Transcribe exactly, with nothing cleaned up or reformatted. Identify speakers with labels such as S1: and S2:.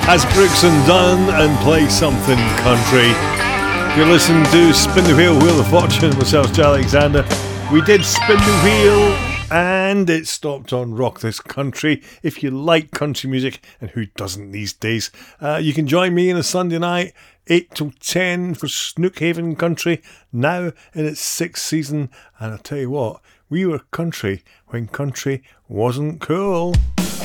S1: As Brooks and Dunn and Play Something Country. You're listening to Spin the Wheel, Wheel of Fortune, myself, Joe Alexander. We did spin the wheel and it stopped on Rock This Country. If you like country music, and who doesn't these days, uh, you can join me on a Sunday night, eight till ten for Snookhaven Country, now in its sixth season. And I'll tell you what, we were country when country wasn't cool.